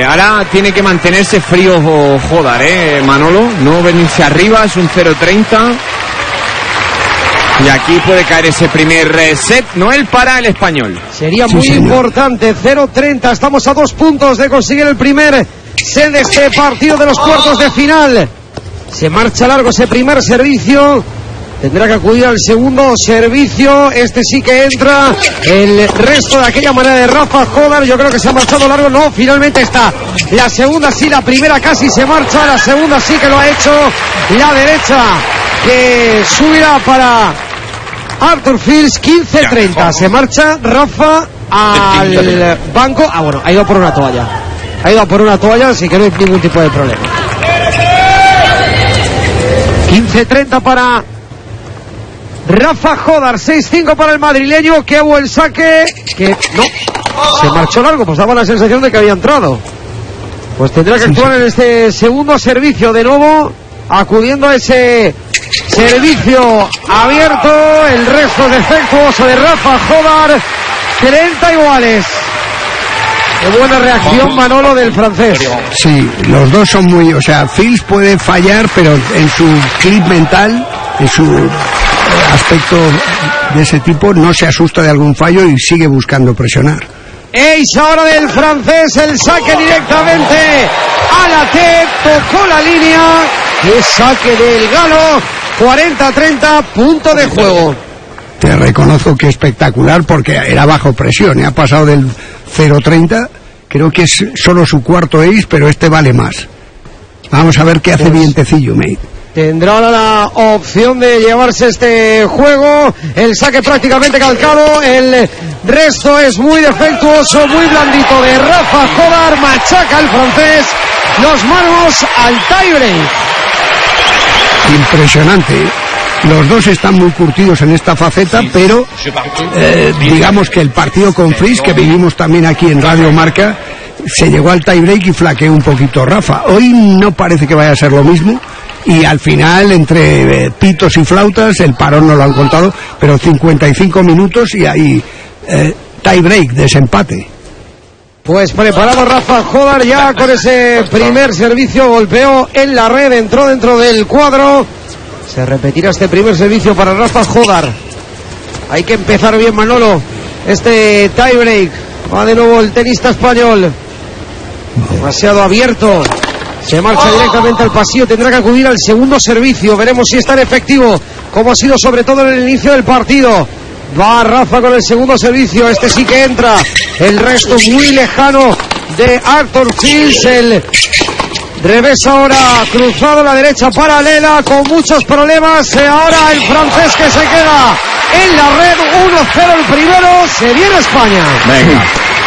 ahora tiene que mantenerse frío Hodar, Manolo, no venirse arriba, es un 0-30. Y aquí puede caer ese primer set, Noel, para el Español. Sería muy importante, 0-30, estamos a 2 puntos de conseguir el primer set de este partido de los cuartos de final. Se marcha largo ese primer servicio, tendrá que acudir al segundo servicio, este sí que entra, el resto de aquella manera de Rafa Hodar, yo creo que se ha marchado largo, no, finalmente está, la segunda sí, la primera casi se marcha, la segunda sí que lo ha hecho, la derecha que subirá para Arthur Fils, 15-30, se marcha Rafa al banco, bueno, ha ido por una toalla, así que no hay ningún tipo de problema. 15-30 para Rafa Hodar, 6-5 para el madrileño, que buen saque, que no, se marchó largo, pues daba la sensación de que había entrado. Pues tendrá que actuar en este segundo servicio de nuevo, acudiendo a ese servicio abierto, el resto defectuoso de Rafa Hodar, 30 iguales. Qué buena reacción, Manolo, del francés. Sí, los dos son muy, Fils puede fallar, pero en su clip mental, en su aspecto de ese tipo, no se asusta de algún fallo y sigue buscando presionar. Ace ahora del francés, el saque directamente a la T, tocó la línea, y saque del galo, 40-30, punto de juego. Te reconozco que espectacular porque era bajo presión, ha pasado del 0-30, creo que es solo su cuarto ace, pero este vale más. Vamos a ver qué hace Vientecillo, mate. Tendrá ahora la opción de llevarse este juego, el saque prácticamente calcado, el resto es muy defectuoso, muy blandito de Rafa Hodar, machaca al francés, nos vamos al tiebreak. Impresionante, los dos están muy curtidos en esta faceta, pero digamos que el partido con Fils, que vivimos también aquí en Radio Marca, se llegó al tiebreak y flaqueó un poquito Rafa. Hoy no parece que vaya a ser lo mismo, y al final, entre pitos y flautas, el parón no lo han contado, pero 55 minutos y ahí tiebreak, desempate. Pues preparado Rafa Hodar ya con ese primer servicio, golpeó en la red, entró dentro del cuadro. Se repetirá este primer servicio para Rafa Hodar. Hay que empezar bien, Manolo, este tiebreak. Va de nuevo el tenista español, demasiado abierto, se marcha directamente al pasillo, tendrá que acudir al segundo servicio, veremos si es tan efectivo como ha sido sobre todo en el inicio del partido. Va Rafa con el segundo servicio, este sí que entra, el resto muy lejano de Arthur Fils, el revés ahora cruzado, la derecha paralela con muchos problemas, ahora el francés que se queda en la red, 1-0 el primero, se viene España. Venga.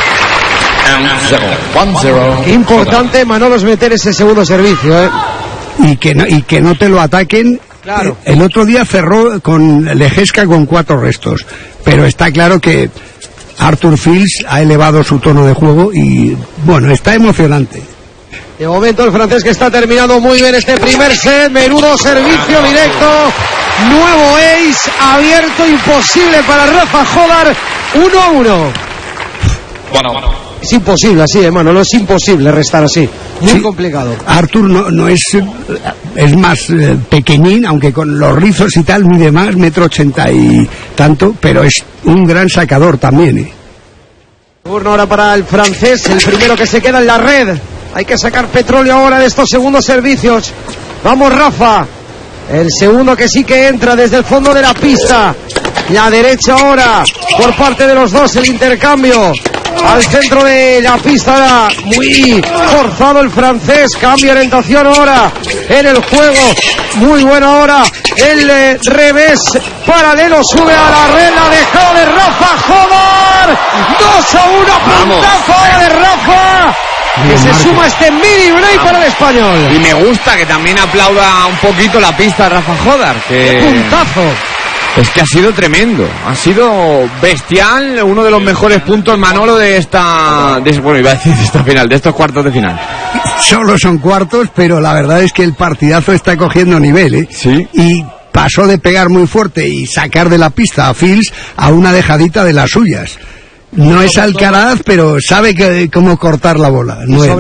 1-0. Qué importante, Manolo, es meter ese segundo servicio, y que no te lo ataquen. Claro. El otro día cerró con Lejeska con 4 restos, pero está claro que Arthur Fils ha elevado su tono de juego y bueno, está emocionante. De momento el francés que está terminando muy bien este primer set, menudo servicio directo, nuevo ace abierto, imposible para Rafa Hodar, 1-1. Bueno. Es imposible así, hermano, no es imposible restar así, muy complicado. Arthur no es más pequeñín, aunque con los rizos y tal mide más, 1,80 m y tanto, pero es un gran sacador también. Turno ahora para el francés, el primero que se queda en la red. Hay que sacar petróleo ahora de estos segundos servicios. Vamos, Rafa. El segundo que sí que entra desde el fondo de la pista. La derecha ahora por parte de los dos, el intercambio al centro de la pista, muy forzado el francés, cambia orientación ahora en el juego, muy bueno ahora el revés paralelo, sube a la red, la dejada de Rafa Hodar, 2-1, puntazo de Rafa, que se suma este mini break para el español. Y me gusta que también aplauda un poquito la pista Rafa Hodar, que puntazo. Es que ha sido tremendo, ha sido bestial, uno de los mejores puntos, Manolo, de esta final, de estos cuartos de final. Solo son cuartos, pero la verdad es que el partidazo está cogiendo nivel, Sí. Y pasó de pegar muy fuerte y sacar de la pista a Fils a una dejadita de las suyas. No es Alcaraz, pero sabe cómo cortar la bola.